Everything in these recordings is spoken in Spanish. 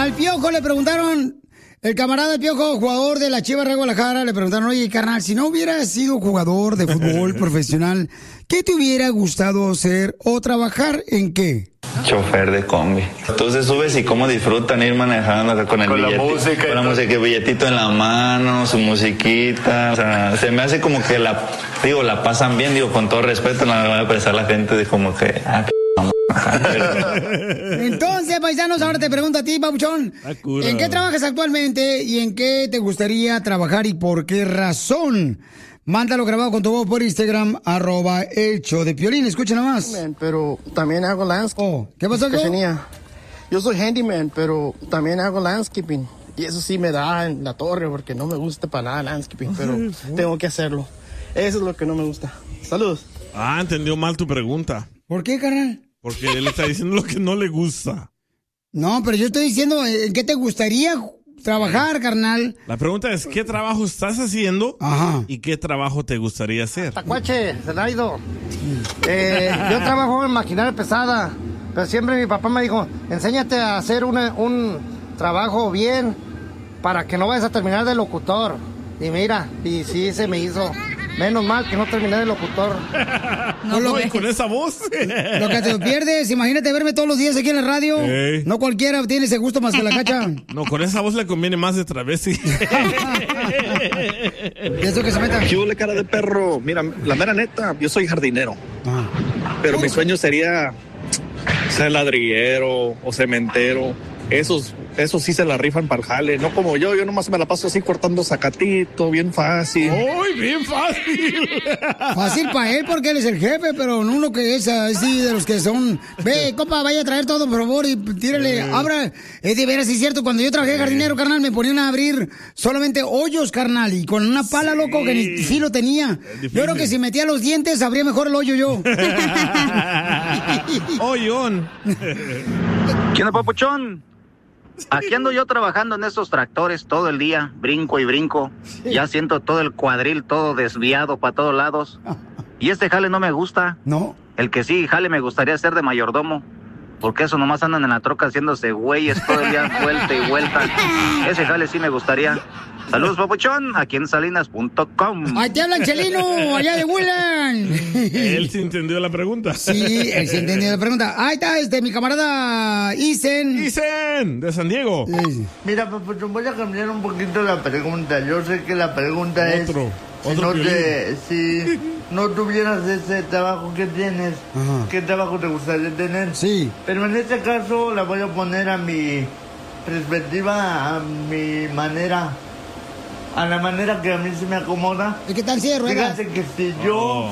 Al Piojo le preguntaron, el camarada del Piojo, jugador de la Chivas de Guadalajara, le preguntaron, oye, carnal, si no hubieras sido jugador de fútbol profesional, ¿qué te hubiera gustado ser o trabajar en qué? Chofer de combi. Entonces subes y cómo disfrutan ir manejando acá con el billete, con la música, el billetito en la mano, su musiquita. O sea, se me hace como que la pasan bien, con todo respeto, no me va a expresar la gente de como que... Entonces, paisanos, ahora te pregunto a ti, Papuchón, ¿en qué trabajas actualmente y en qué te gustaría trabajar y por qué razón? Mándalo grabado con tu voz por Instagram, @elshowdepiolín. Escucha nomás. Pero también hago landscaping. ¿Qué pasó, Yo soy handyman, pero también hago landscaping. Y eso sí me da en la torre porque no me gusta para nada landscaping, pero tengo que hacerlo. Eso es lo que no me gusta. Saludos. Entendió mal tu pregunta. ¿Por qué, carnal? Porque él está diciendo lo que no le gusta. No, pero yo estoy diciendo, ¿en qué te gustaría trabajar, carnal? La pregunta es, ¿qué trabajo estás haciendo? Ajá. ¿Y qué trabajo te gustaría hacer? Tacuache, Zelaido. Yo trabajo en maquinaria pesada, pero siempre mi papá me dijo, enséñate a hacer un trabajo bien para que no vayas a terminar de locutor. Y mira, y sí se me hizo. Menos mal que no terminé de locutor. Y con esa voz. Lo que te pierdes, imagínate verme todos los días aquí en la radio. No cualquiera tiene ese gusto más que la Cacha. No, con esa voz le conviene más de travesti. Eso que se meta. ¿Qué hubo, cara de perro? Mira, la mera neta, yo soy jardinero. Pero mi sueño sería ser ladrillero o cementero. Esos sí se la rifan para el jale, no como yo nomás me la paso así cortando zacatito, bien fácil. ¡Uy, bien fácil! Fácil para él porque él es el jefe, pero no uno que es así de los que son... Ve, compa, vaya a traer todo, por favor, y tírale, abra. Es de veras, es cierto, cuando yo trabajé de jardinero, carnal, me ponían a abrir solamente hoyos, carnal, y con una pala, loco, que ni filo tenía. Yo creo que si metía los dientes, abría mejor el hoyo yo. ¡Hoyón! ¿Qué onda, papuchón? Aquí ando yo trabajando en estos tractores todo el día, brinco y brinco. Ya siento todo el cuadril, todo desviado para todos lados. Y este jale no me gusta. ¿No? El que sí, jale me gustaría ser de mayordomo. Porque eso nomás andan en la troca haciéndose güeyes todo el día, vuelta y vuelta. Ese jale sí me gustaría. Saludos, papuchón, aquí en salinas.com. ¡Ahí te hablan, Chelino, allá de Woodland! Él sí entendió la pregunta. Sí, él sí entendió la pregunta. Ahí está, mi camarada Isen. Isen, de San Diego. Mira, papuchón, voy a cambiar un poquito la pregunta. Yo sé que la pregunta es... Si no tuvieras ese trabajo que tienes, ¿qué trabajo te gustaría tener? Sí. Pero en este caso la voy a poner a mi perspectiva, a mi manera, a la manera que a mí se me acomoda. ¿Y qué tal si de ruedas? Fíjate que si yo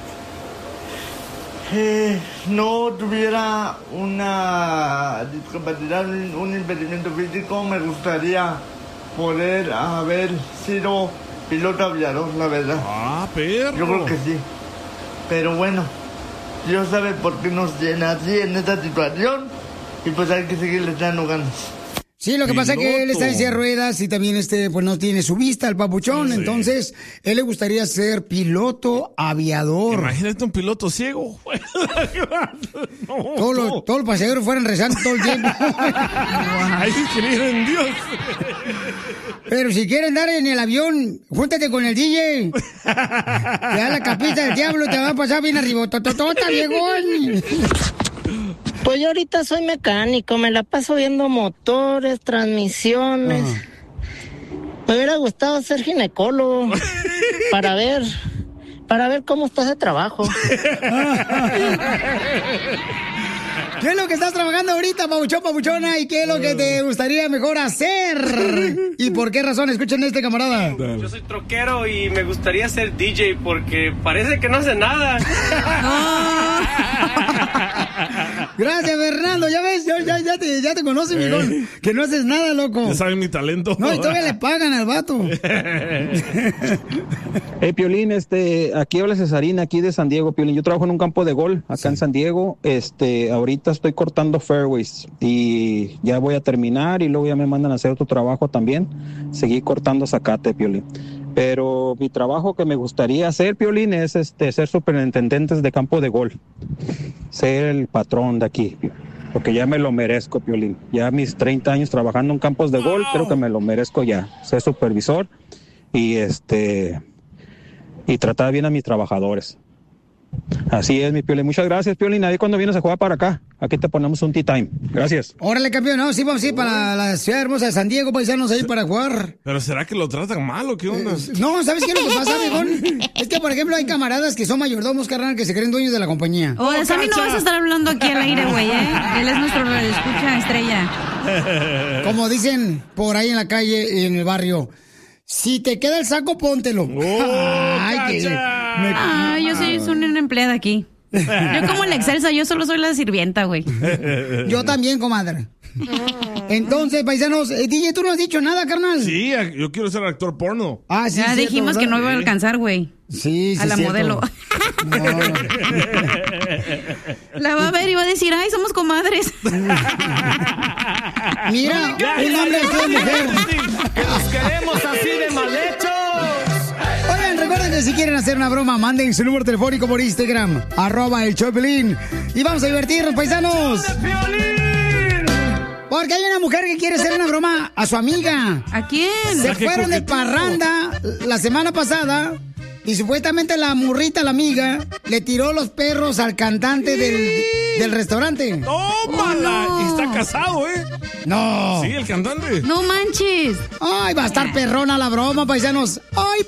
no tuviera una discapacidad, un impedimento físico, me gustaría poder haber sido piloto aviador, la verdad. Perro. Yo creo que sí. Pero bueno, Dios sabe por qué nos llena así en esta situación. Y pues hay que seguirle dando ganas. Sí, lo que pasa es que él está en silla de ruedas y también pues no tiene su vista, el papuchón. Sí. Entonces, él le gustaría ser piloto aviador. Imagínate un piloto ciego. Todos los pasajeros fueran rezando todo el tiempo. Ahí creen en Dios. Pero si quieren andar en el avión, júntate con el DJ. Te da la capita del diablo, te va a pasar bien arriba. ¡Tototota, viejón! Pues yo ahorita soy mecánico, me la paso viendo motores, transmisiones. Me hubiera gustado ser ginecólogo para ver cómo está ese trabajo. ¿Qué es lo que estás trabajando ahorita, papuchón, papuchona? ¿Y qué es lo que te gustaría mejor hacer? ¿Y por qué razón? Escuchen a este camarada. Yo soy troquero y me gustaría ser DJ porque parece que no hace nada. Gracias, Fernando. Ya ves, ya te conoce, mijón. Que no haces nada, loco. Ya saben mi talento. No, y todavía le pagan al vato. Hey, Piolín, aquí habla Cesarina, aquí de San Diego, Piolín. Yo trabajo en un campo de golf acá en San Diego. Ahorita estoy cortando fairways y ya voy a terminar y luego ya me mandan a hacer otro trabajo también. Seguí cortando zacate, Piolín. Pero mi trabajo que me gustaría hacer, Piolín, es ser superintendente de campo de golf. Ser el patrón de aquí. porque ya me lo merezco, Piolín. Ya mis 30 años trabajando en campos de golf, creo que me lo merezco ya. Ser supervisor y tratar bien a mis trabajadores. Así es, mi Piolín. Muchas gracias, Piolín. Ahí cuando vienes a jugar para acá, aquí te ponemos un tea time. Gracias. Órale, campeón. No, sí, vamos a ir para la ciudad hermosa de San Diego, paisanos, ahí para jugar. ¿Pero será que lo tratan mal o qué onda? No, ¿sabes qué es lo que pasa, viejón? Es que, por ejemplo, hay camaradas que son mayordomos, carnal, que se creen dueños de la compañía. Oh, de Sammy no vas a estar hablando aquí al aire, güey, ¿eh? Él es nuestro escucha estrella. Como dicen por ahí en la calle y en el barrio, si te queda el saco, póntelo. Ay, yo soy una empleada aquí. Yo como la excelsa, yo solo soy la sirvienta, güey. Yo también, comadre. Entonces, paisanos, DJ, ¿tú no has dicho nada, carnal? Sí, yo quiero ser actor porno. Ah, sí, ya dijimos que no iba a alcanzar, güey. Sí, a la cierto. modelo. No. La va a ver y va a decir, ay, somos comadres. Mira, un hombre es una mujer. Que nos queremos así de mal hechos. Oigan, recuerden que si quieren hacer una broma, manden su número telefónico por Instagram, @el-show-de-Piolín. Y vamos a divertirnos, paisanos. Porque hay una mujer que quiere hacer una broma a su amiga. ¿A quién? Se fueron de parranda la semana pasada y supuestamente la morrita, la amiga, le tiró los perros al cantante del restaurante. ¡Tómala! Oh, no. Está casado, ¿eh? No. Sí, el cantante. No manches. Ay, va a estar perrona la broma, paisanos. Ay,